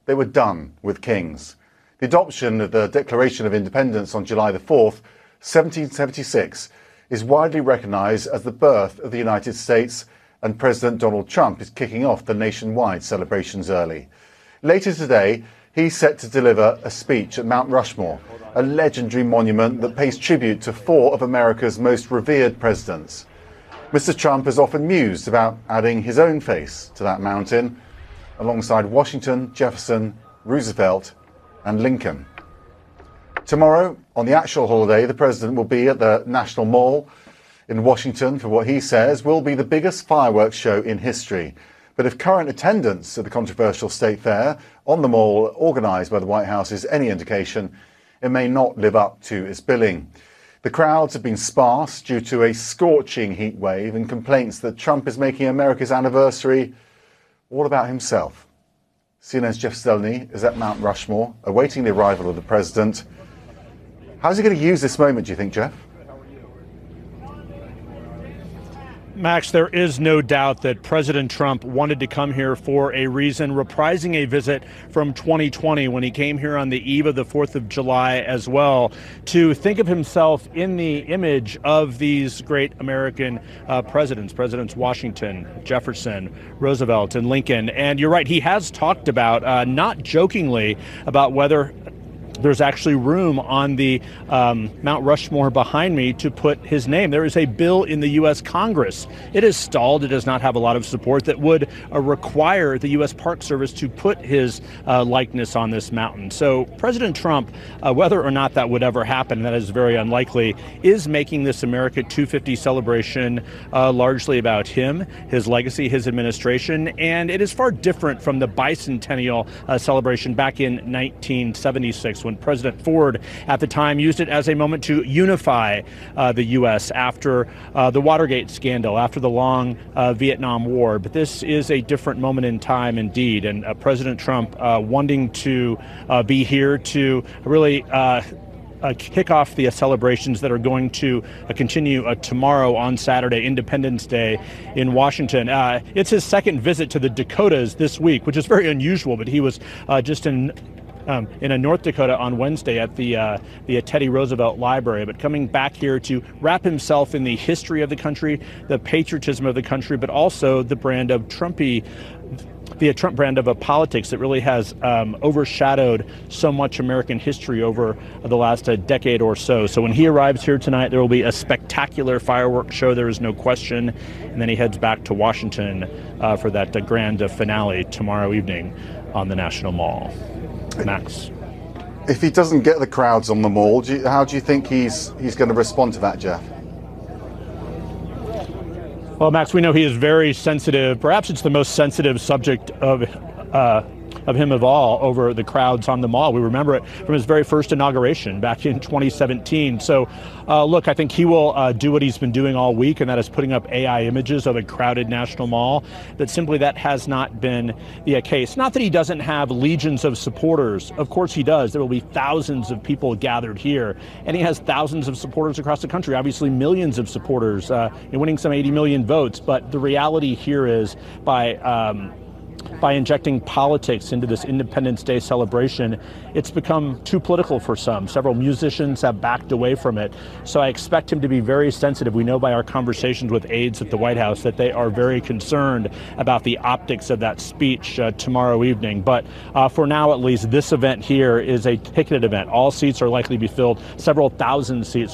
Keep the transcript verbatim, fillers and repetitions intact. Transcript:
they were done with kings. The adoption of the Declaration of Independence on July the fourth, seventeen seventy-six, is widely recognised as the birth of the United States, and President Donald Trump is kicking off the nationwide celebrations early. Later today, he's set to deliver a speech at Mount Rushmore, a legendary monument that pays tribute to four of America's most revered presidents. Mister Trump has often mused about adding his own face to that mountain, alongside Washington, Jefferson, Roosevelt, and Lincoln. Tomorrow, on the actual holiday, the president will be at the National Mall in Washington for what he says will be the biggest fireworks show in history. But if current attendance at the controversial state fair on the Mall, organised by the White House, is any indication, it may not live up to its billing. The crowds have been sparse due to a scorching heat wave and complaints that Trump is making America's anniversary all about himself. C N N's Jeff Zeleny is at Mount Rushmore, awaiting the arrival of the president. How's he going to use this moment, do you think, Jeff? Max, there is no doubt that President Trump wanted to come here for a reason, reprising a visit from twenty twenty when he came here on the eve of the fourth of July as well, to think of himself in the image of these great American uh, presidents, Presidents Washington, Jefferson, Roosevelt, and Lincoln. And you're right, he has talked about, uh, not jokingly, about whether there's actually room on the um, Mount Rushmore behind me to put his name. There is a bill in the U S Congress. It is stalled. It does not have a lot of support that would uh, require the U S Park Service to put his uh, likeness on this mountain. So President Trump, uh, whether or not that would ever happen, that is very unlikely, is making this America two fifty celebration uh, largely about him, his legacy, his administration, and it is far different from the bicentennial uh, celebration back in nineteen seventy-six when President Ford at the time used it as a moment to unify uh, the U S after uh, the Watergate scandal, after the long uh, Vietnam War. But this is a different moment in time indeed, and uh, President Trump uh, wanting to uh, be here to really uh, Uh, kick off the uh, celebrations that are going to uh, continue uh, tomorrow on Saturday, Independence Day in Washington. Uh, it's his second visit to the Dakotas this week, which is very unusual, but he was uh, just in Um, in a North Dakota on Wednesday at the uh, the Teddy Roosevelt Library, but coming back here to wrap himself in the history of the country, the patriotism of the country, but also the brand of Trumpy, the Trump brand of a politics that really has um, overshadowed so much American history over the last uh, decade or so. So when he arrives here tonight, there will be a spectacular fireworks show, there is no question, and then he heads back to Washington uh, for that uh, grand uh, finale tomorrow evening on the National Mall. Max. If he doesn't get the crowds on the Mall, do you, how do you think he's he's going to respond to that, Jeff? Well, Max, we know he is very sensitive. Perhaps it's the most sensitive subject of uh, of him of all over the crowds on the Mall. We remember it from his very first inauguration back in twenty seventeen. So, uh, look, I think he will uh, do what he's been doing all week, and that is putting up A I images of a crowded National Mall. But simply that has not been the case. Not that he doesn't have legions of supporters. Of course he does. There will be thousands of people gathered here, and he has thousands of supporters across the country, obviously millions of supporters, uh, and winning some eighty million votes. But the reality here is by um, by injecting politics into this Independence Day celebration, it's become too political for some. Several musicians have backed away from it. So I expect him to be very sensitive. We know by our conversations with aides at the White House that they are very concerned about the optics of that speech uh, tomorrow evening. But uh, for now, at least, this event here is a ticketed event. All seats are likely to be filled. Several thousand seats